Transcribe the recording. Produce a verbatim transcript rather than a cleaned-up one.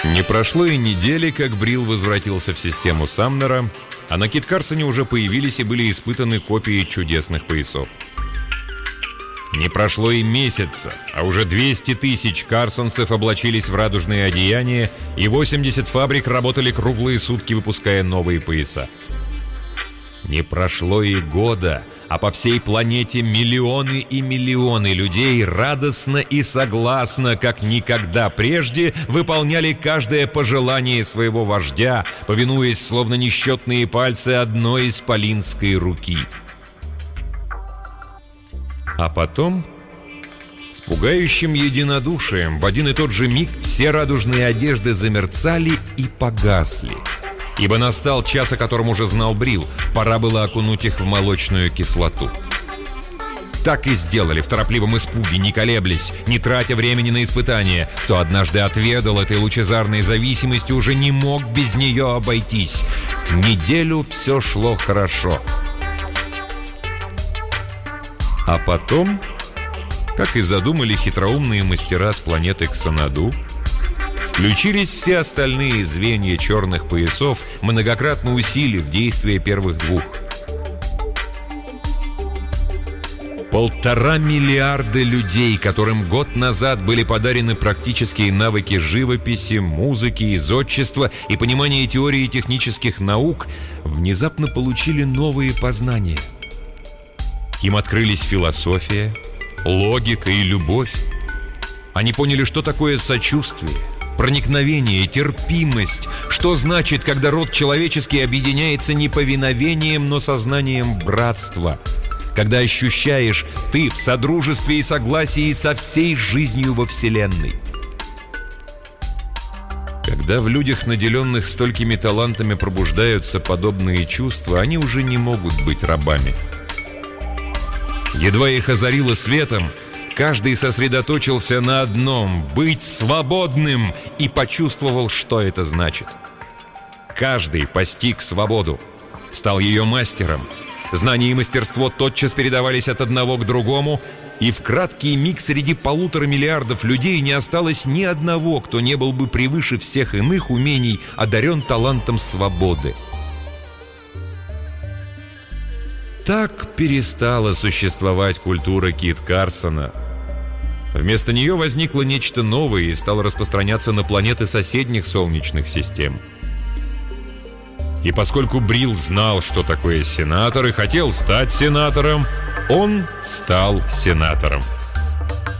Не прошло и недели, как Брил возвратился в систему Самнера, а на Кит Карсоне уже появились и были испытаны копии чудесных поясов. Не прошло и месяца, а уже двести тысяч карсонцев облачились в радужные одеяния, и восемьдесят фабрик работали круглые сутки, выпуская новые пояса. Не прошло и года, а по всей планете миллионы и миллионы людей радостно и согласно, как никогда прежде, выполняли каждое пожелание своего вождя, повинуясь словно несчетные пальцы одной исполинской руки. А потом, с пугающим единодушием, в один и тот же миг все радужные одежды замерцали и погасли. Ибо настал час, о котором уже знал Брил. Пора было окунуть их в молочную кислоту. Так и сделали в торопливом испуге, не колеблясь, не тратя времени на испытания. Кто однажды отведал этой лучезарной зависимости, уже не мог без нее обойтись. Неделю все шло хорошо. А потом, как и задумали хитроумные мастера с планеты Ксанаду, включились все остальные звенья черных поясов, многократно усилив действие первых двух. Полтора миллиарда людей, которым год назад были подарены практические навыки живописи, музыки, зодчества и понимания теории технических наук, внезапно получили новые познания. Им открылись философия, логика и любовь. Они поняли, что такое сочувствие, проникновение, терпимость, что значит, когда род человеческий объединяется не повиновением, но сознанием братства, когда ощущаешь ты в содружестве и согласии со всей жизнью во Вселенной. Когда в людях, наделенных столькими талантами, пробуждаются подобные чувства, они уже не могут быть рабами. Едва их озарило светом, каждый сосредоточился на одном — быть свободным, и почувствовал, что это значит. Каждый постиг свободу, стал ее мастером. Знания и мастерство тотчас передавались от одного к другому, и в краткий миг среди полутора миллиардов людей не осталось ни одного, кто не был бы превыше всех иных умений одарен талантом свободы. Так перестала существовать культура Кит Карсона. Вместо нее возникло нечто новое и стало распространяться на планеты соседних солнечных систем. И поскольку Брил знал, что такое сенатор, и хотел стать сенатором, он стал сенатором.